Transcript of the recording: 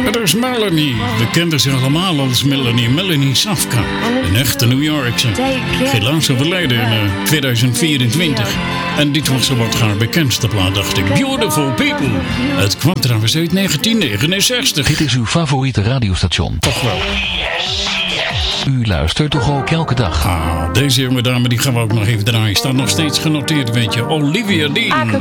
Dat is Melanie. We kenden ze allemaal als Melanie Safka. Een echte New Yorkse. Helaas overleden in 2024. En dit was zowat haar bekendste plaat, dacht ik. Beautiful People. Het kwam trouwens uit 1969. Dit is uw favoriete radiostation. Toch wel. U luistert toch ook elke dag? Deze jonge dame die gaan we ook nog even draaien. Staat nog steeds genoteerd, weet je. Olivia Dean.